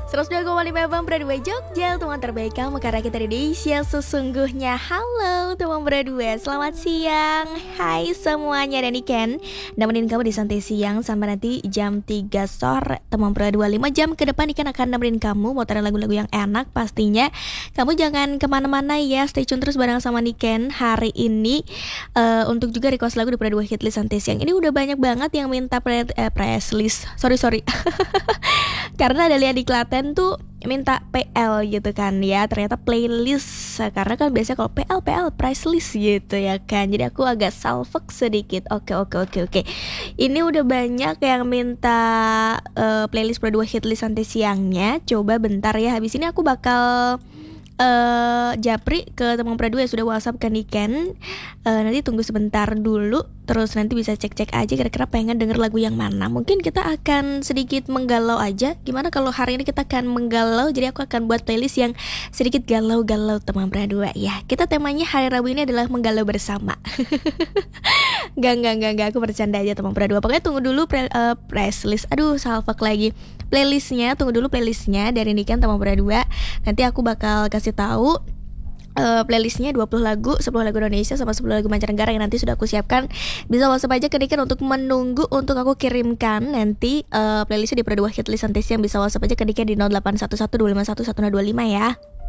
102,5 FM Broadway Jogja, teman terbaik kamu karena kita di Indonesia sesungguhnya. Halo teman Broadway, selamat siang. Hai semuanya, Dani Ken nemenin kamu di Santai Siang sampai nanti jam 3 sore. Teman Broadway 5 jam ke depan Ikan akan nemenin kamu muterin lagu-lagu yang enak pastinya. Kamu jangan kemana-mana ya, stay tune terus bareng sama Niken hari ini. Untuk juga request lagu di Broadway Hitlist Santai Siang. Ini udah banyak banget yang minta press list. Sorry karena ada lihat di Klaten tuh minta PL gitu kan ya, ternyata playlist. Karena kan biasanya kalau PL price list gitu ya kan. Jadi aku agak salfok sedikit. Oke. Ini udah banyak yang minta playlist Broadway Hitlist Santai Siangnya. Coba bentar ya, habis ini aku bakal japri ke teman Broadway yang sudah WhatsApp ke Niken. Nanti tunggu sebentar dulu, terus nanti bisa cek-cek aja kira-kira pengen denger lagu yang mana. Mungkin kita akan sedikit menggalau aja. Gimana kalau hari ini kita akan menggalau? Jadi aku akan buat playlist yang sedikit galau-galau teman Broadway ya. Kita temanya hari Rabu ini adalah menggalau bersama. Gak, aku bercanda aja teman Broadway. Pokoknya tunggu dulu press list. Aduh, salfak lagi. Tunggu dulu playlistnya dari Niken teman Broadway. Nanti aku bakal kasih tahu playlistnya 20 lagu, 10 lagu Indonesia sama 10 lagu mancanegara yang nanti sudah aku siapkan. Bisa WhatsApp aja ke Niken untuk menunggu untuk aku kirimkan nanti playlistnya di Broadway Hitlist Santai Siang. Bisa WhatsApp aja ke Niken di 0811 251 1025 ya.